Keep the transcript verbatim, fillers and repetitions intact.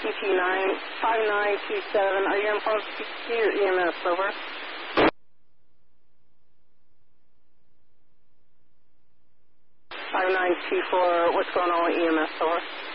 T T nine five nine two seven. Are you on phone T T or E M S? Over. five nine two four. What's going on with E M S? Over.